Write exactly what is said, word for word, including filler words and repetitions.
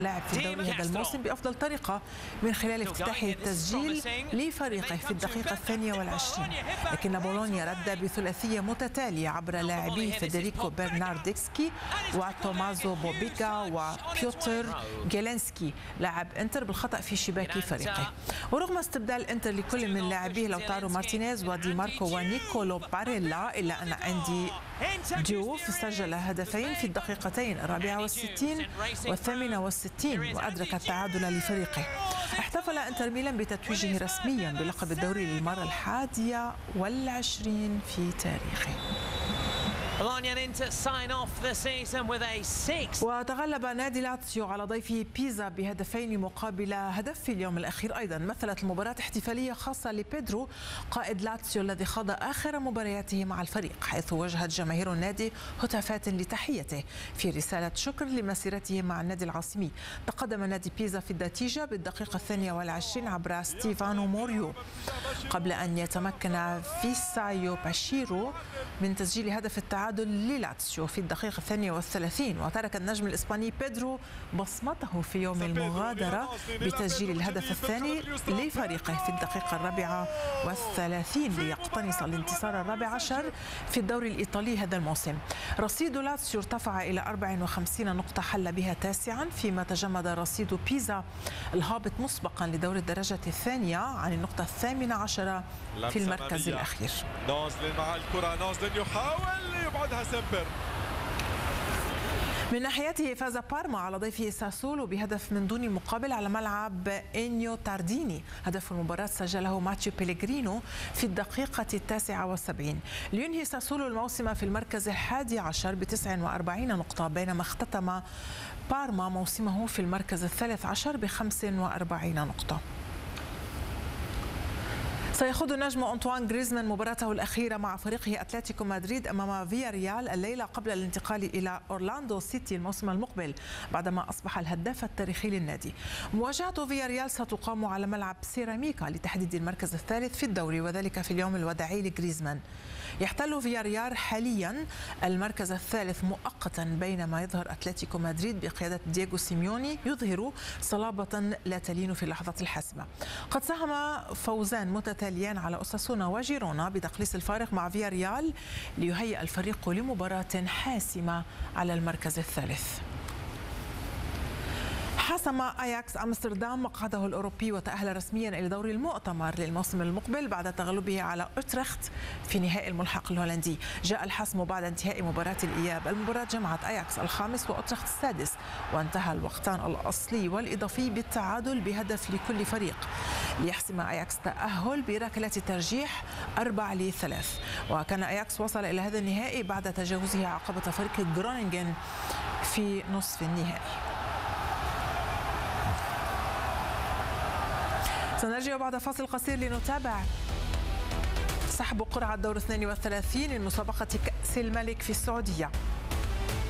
لاعب في الدوري هذا الموسم بأفضل طريقة من خلال افتتاحه التسجيل لفريقه في الدقيقة الثانية والعشرين، لكن بولونيا رد بثلاثية متتالية عبر لاعبيه فيدريكو برناردسكي وتومازو بوبيكا وبيوتر جيلينسكي لاعب انتر بالخطأ في شباك فريقه. ورغم استبدال انتر لكل من لاعبيه لوتارو مارتينيز ودي ماركو ونيكولو باريلا، إلا أن أندي ديوف سجل هدفين في الدقيقتين الرابعة والستين والثامنة والستين وأدرك التعادل لفريقه. احتفل انتر ميلان بتتويجه رسميا بلقب الدوري للمرة الحادية والعشرين في تاريخه. وتغلب نادي لاتسيو على ضيفه بيزا بهدفين مقابل هدف في اليوم الأخير. أيضا مثلت المباراة احتفالية خاصة لبيدرو قائد لاتسيو الذي خاض آخر مبارياته مع الفريق، حيث وجهت جماهير النادي هتافات لتحيته في رسالة شكر لمسيرته مع النادي العاصمي. تقدم نادي بيزا في النتيجة بالدقيقة الثانية والعشرين عبر ستيفانو موريو، قبل أن يتمكن فيسايو باشيرو من تسجيل هدف التعادل للاتسيو في الدقيقة الثانية والثلاثين. وترك النجم الإسباني بيدرو بصمته في يوم المغادرة بتسجيل الهدف الثاني لفريقه في الدقيقة الرابعة والثلاثين ليقتنص الانتصار الرابع عشر في الدوري الإيطالي هذا الموسم. رصيد لاتسيو ارتفع إلى أربع وخمسين نقطة حل بها تاسعا، فيما تجمد رصيد بيزا الهابط مسبقا لدور الدرجة الثانية عن النقطة الثامنة عشرة في المركز الأخير. نازل مع الكرة، نازل يحاول يبعدها سمبر. من ناحيته فاز بارما على ضيفه ساسولو بهدف من دون مقابل على ملعب إنيو تارديني. هدف المباراة سجله ماتشيو بيليغرينو في الدقيقة التاسعة والسبعين لينهي ساسولو الموسم في المركز الحادي عشر بتسع وأربعين نقطة، بينما اختتم بارما موسمه في المركز الثالث عشر بخمس وأربعين نقطة. سيخوض النجم أنطوان غريزمان مباراته الأخيرة مع فريقه أتلتيكو مدريد أمام فياريال الليلة قبل الانتقال إلى أورلاندو سيتي الموسم المقبل بعدما أصبح الهداف التاريخي للنادي. مواجهة فياريال ستقام على ملعب سيراميكا لتحديد المركز الثالث في الدوري، وذلك في اليوم الوداعي لغريزمان. يحتل فياريال حاليا المركز الثالث مؤقتا، بينما يظهر أتلتيكو مدريد بقيادة دييغو سيميوني يظهر صلابة لا تلين في اللحظة الحاسمة. قد ساهم فوزان متتاليان على أوساسونا وجيرونا بتقليص الفارق مع فياريال ليهيئ الفريق لمباراة حاسمة على المركز الثالث. حسم أياكس أمستردام مقعده الأوروبي وتأهل رسميا إلى دور المؤتمر للموسم المقبل بعد تغلبه على أوترخت في نهائي الملحق الهولندي. جاء الحسم بعد انتهاء مباراة الإياب. المباراة جمعت أياكس الخامس وأوترخت السادس، وانتهى الوقتان الأصلي والإضافي بالتعادل بهدف لكل فريق، ليحسم أياكس تأهل بركلة ترجيح أربع لثلاث. وكان أياكس وصل إلى هذا النهائي بعد تجاوزه عقبة فريق غرونينغن في نصف النهائي. سنرجع بعد فاصل قصير لنتابع سحب قرعة دور اثنين وثلاثين من مسابقة كأس الملك في السعودية.